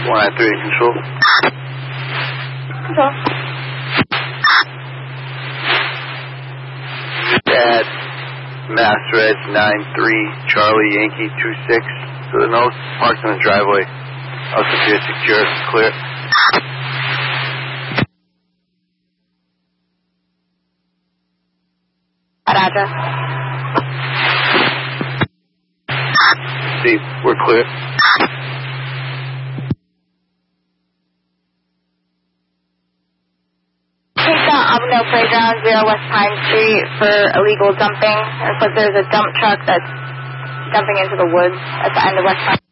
193 control. Control. Dad, Mass Red 93, Charlie Yankee 26 to the nose, parked in the driveway. Also appears secure, clear. What address? Steve, we're clear. Take the Avondale Playground, 0 West Pine Street for illegal dumping. It looks like there's a dump truck that's dumping into the woods at the end of West Pine.